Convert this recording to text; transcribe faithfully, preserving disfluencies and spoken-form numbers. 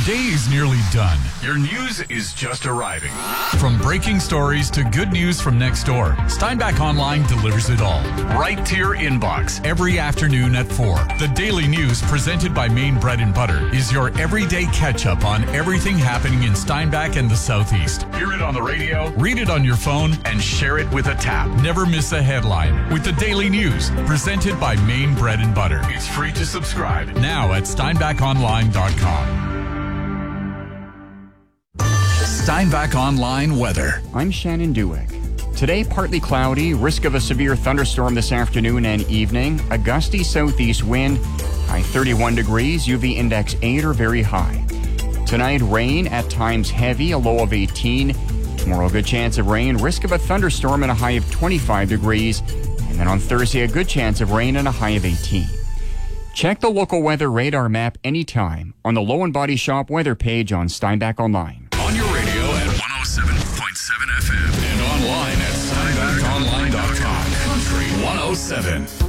day is nearly done. Your news is just arriving. From breaking stories to good news from next door, Steinbach Online delivers it all right to your inbox every afternoon at four. The daily news presented by Maine Bread and Butter is your everyday catch-up on everything happening in Steinbach and the Southeast. Hear it on the radio, read it on your phone, and share it with a tap. Never miss a headline with the daily news presented by Maine Bread and Butter. It's free to subscribe now at steinbach online dot com. Steinbach Online weather. I'm Shannon Dewick. Today, partly cloudy, risk of a severe thunderstorm this afternoon and evening, a gusty southeast wind, high thirty-one degrees, U V index eight or very high. Tonight, rain, at times heavy, a low of eighteen. Tomorrow, good chance of rain, risk of a thunderstorm and a high of twenty-five degrees. And then on Thursday, a good chance of rain and a high of eighteen. Check the local weather radar map anytime on the Low and Body Shop weather page on Steinbach Online. On your radio at one oh seven point seven F M and online at steinbach online dot com. Country one oh seven.